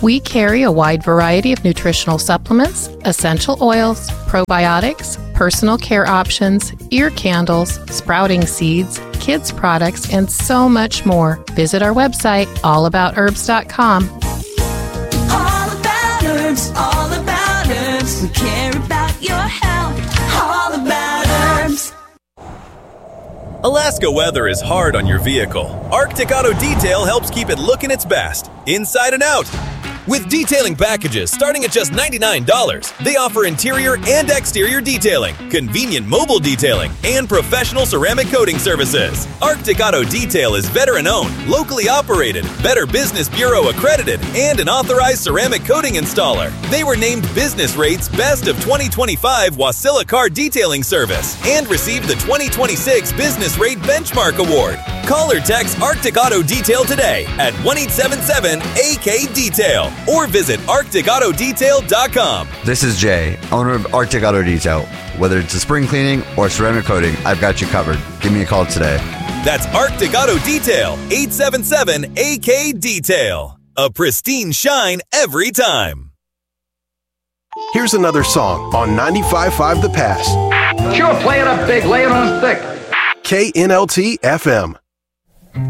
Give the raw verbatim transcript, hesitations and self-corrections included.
We carry a wide variety of nutritional supplements, essential oils, probiotics, personal care options, ear candles, sprouting seeds, kids products, and so much more. Visit our website, all about herbs dot com. All about herbs, all about herbs. We care about your health. All about herbs. Alaska weather is hard on your vehicle. Arctic Auto Detail helps keep it looking its best, inside and out. With detailing packages starting at just ninety-nine dollars, they offer interior and exterior detailing, convenient mobile detailing, and professional ceramic coating services. Arctic Auto Detail is veteran-owned, locally operated, Better Business Bureau accredited, and an authorized ceramic coating installer. They were named Business Rate's Best of twenty twenty-five Wasilla Car Detailing Service and received the twenty twenty-six Business Rate Benchmark Award. Call or text Arctic Auto Detail today at one eight seven seven A K Detail or visit arctic auto detail dot com. This is Jay, owner of Arctic Auto Detail. Whether it's a spring cleaning or ceramic coating, I've got you covered. Give me a call today. That's Arctic Auto Detail, eight seven seven A K Detail. A pristine shine every time. Here's another song on ninety-five point five The Pass. Sure, play it up big, lay it on thick. K N L T F M.